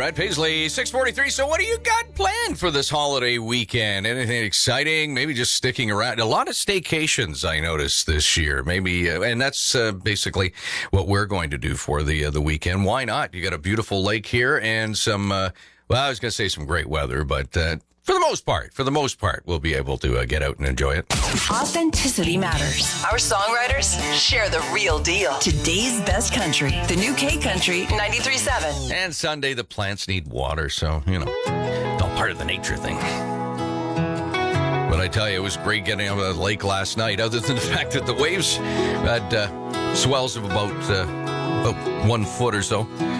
Brad Paisley, 6:43. So what do you got planned for this holiday weekend? Anything exciting? Maybe just sticking around. A lot of staycations I noticed this year. Maybe, and that's basically what we're going to do for the weekend. Why not? You got a beautiful lake here and some, well, I was going to say some great weather, but for the most part, we'll be able to get out and enjoy it. Authenticity matters. Our songwriters share the real deal. Today's best country. The new K Country 93.7. And Sunday, the plants need water, so, it's all part of the nature thing. But I tell you, it was great getting out of the lake last night, other than the fact that the waves had swells of about 1 foot or so.